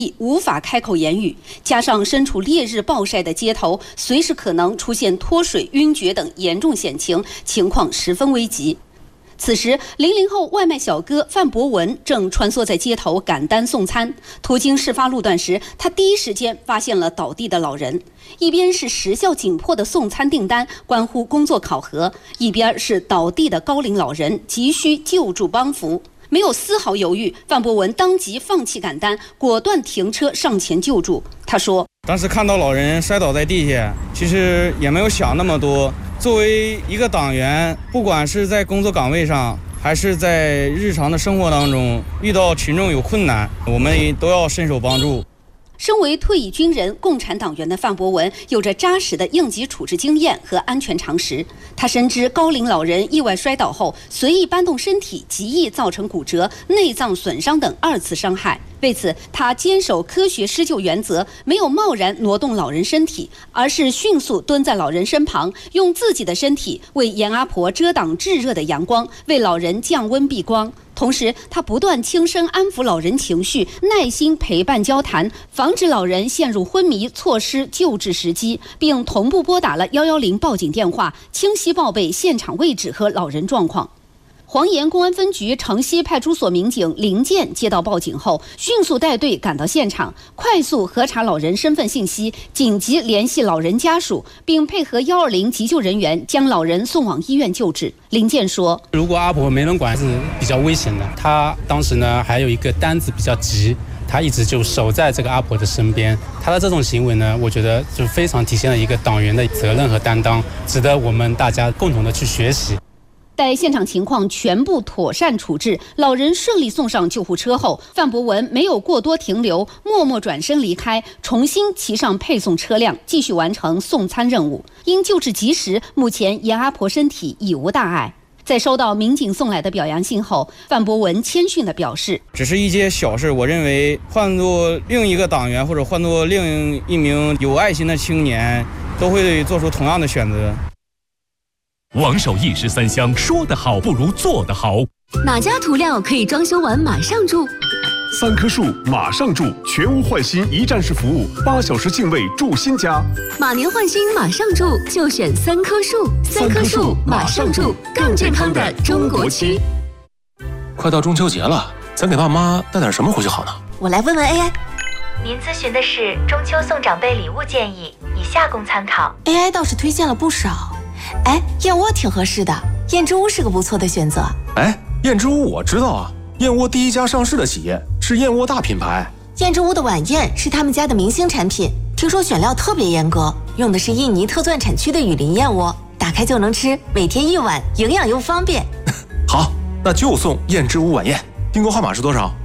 无法开口言语，加上身处烈日暴晒的街头，随时可能出现脱水、晕厥等严重险情，情况十分危急。此时，00后外卖小哥范博文正穿梭在街头赶单送餐。途经事发路段时，他第一时间发现了倒地的老人。一边是时效紧迫的送餐订单关乎工作考核，一边是倒地的高龄老人急需救助帮扶。没有丝毫犹豫，范博文当即放弃赶单，果断停车上前救助。他说：“ 当时看到老人摔倒在地下，其实也没有想那么多。作为一个党员，不管是在工作岗位上，还是在日常的生活当中，遇到群众有困难，我们都要伸手帮助。” 身为退役军人、共产党员的范博文，有着扎实的应急处置经验和安全常识。他深知高龄老人意外摔倒后随意搬动身体，极易造成骨折、内脏损伤等二次伤害。为此，他坚守科学施救原则，没有贸然挪动老人身体，而是迅速蹲在老人身旁，用自己的身体为严阿婆遮挡炙热的阳光，为老人降温避光。同时，他不断轻声安抚老人情绪，耐心陪伴交谈，防止老人陷入昏迷，错失救治时机，并同步拨打了110报警电话，清晰报备现场位置和老人状况。黄岩公安分局城西派出所民警林建接到报警后，迅速带队赶到现场，快速核查老人身份信息，紧急联系老人家属，并配合120急救人员将老人送往医院救治。林建说：“ 如果阿婆没人管是比较危险的，他当时呢还有一个单子比较急。”他一直就守在这个阿婆的身边，他的这种行为呢，我觉得就非常体现了一个党员的责任和担当，值得我们大家共同的去学习。 待现场情况全部妥善处置，老人顺利送上救护车后，范博文没有过多停留，默默转身离开，重新骑上配送车辆，继续完成送餐任务。因救治及时，目前严阿婆身体已无大碍。在收到民警送来的表扬信后，范博文谦逊地表示：“ 只是一件小事，我认为换作另一个党员或者换作另一名有爱心的青年，都会做出同样的选择。” 王守义13香，说得好不如做得好。 哪家涂料可以装修完马上住 ？3棵树马上住，全屋换新一站式服务，8小时净位住新家。 马年换新马上住，就选3棵树。3棵树马上住，更健康的中国区。 快到中秋节了，咱给爸妈带点什么回去好呢？ 我来问问 AI。 您咨询的是中秋送长辈礼物建议，以下供参考。 AI 倒是推荐了不少。哎，燕窝挺合适的，燕之屋是个不错的选择。 哎，燕之屋我知道啊，燕窝第一家上市的企业，是燕窝大品牌。 燕之屋的晚宴是他们家的明星产品，听说选料特别严格，用的是印尼特钻产区的雨林燕窝，打开就能吃，每天1碗，营养又方便。 好，那就送燕之屋晚宴。订购号码是多少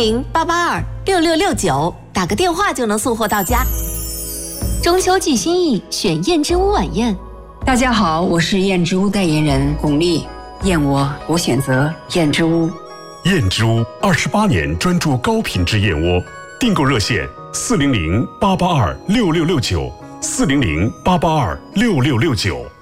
？400-882-6669，打个电话就能送货到家。 中秋寄心意，选燕之屋晚宴。 大家好，我是燕之屋代言人巩俐。燕窝我选择燕之屋。 燕之屋28年专注高品质燕窝，订购热线400-882-6669，400-882-6669。